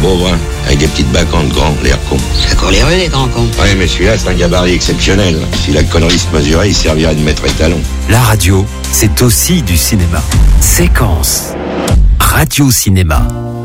beau brun, avec des petites bacchantes grands, l'air con. Ça court les rues, les grands cons. Ouais, mais celui-là, c'est un gabarit exceptionnel. Si la connerie se mesurait, il servirait de maître étalon. La radio, c'est aussi du cinéma. Séquence. Radio Cinéma.